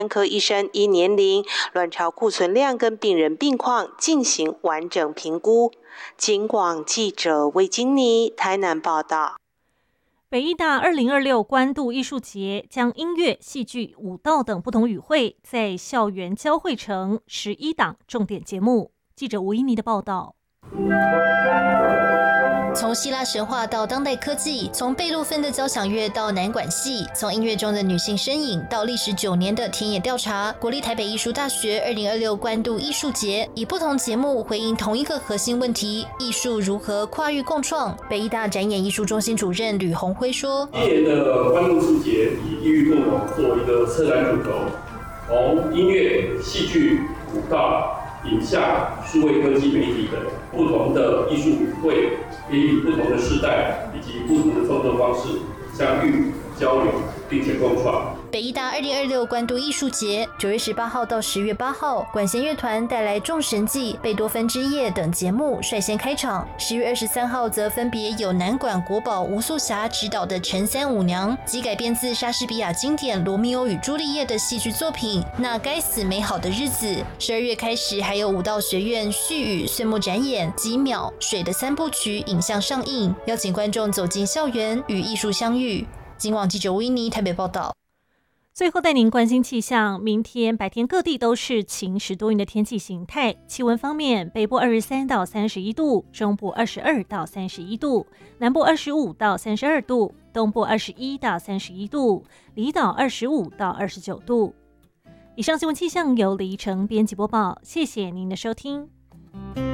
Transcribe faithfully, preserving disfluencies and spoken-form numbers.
科医生依年龄、卵巢库存量跟病人病况进行完整评估。警广记者魏金妮台南报道。 北医大二零二六关渡艺术节将音乐、戏剧、舞蹈等不同语汇在校园交汇成十一档重点节目。记者吴依妮的报道。 从希腊神话到当代科技，从贝多芬的交响乐到南管戏，从音乐中的女性身影到历时九年的田野调查，国立台北艺术大学二零二六关渡艺术节以不同节目回应同一个核心问题：艺术如何跨域共创。北艺大展演艺术中心主任吕鸿辉说：“ 今年的关渡艺术节以地域共融作为一个策展主轴，从音乐、戏剧、舞蹈、影像、数位科技媒体等不同的艺术语汇，也以不同的世代以及不同的创作方式相遇、交流，并且共创。” 北艺大二零二六关渡艺术节九月十八号到十月八号，管弦乐团带来《众神记》、贝多芬之夜等节目率先开场。十月二十三号则分别有南管国宝吴素霞执导的《陈三五娘》及改编自莎士比亚经典《罗密欧与朱丽叶》的戏剧作品《那该死美好的日子》。十二月开始还有舞蹈学院絮语岁末展演、几秒水的三部曲影像上映，邀请观众走进校园与艺术相遇。警广记者维尼台北报道。 最后带您关心气象，明天白天各地都是晴时多云的天气形态。气温方面，北部二十三到三十一度，中部二十二到三十一度，南部二十五到三十二度，东部二十一到三十一度，离岛二十五到二十九度。以上新闻气象由李依晨编辑播报，谢谢您的收听。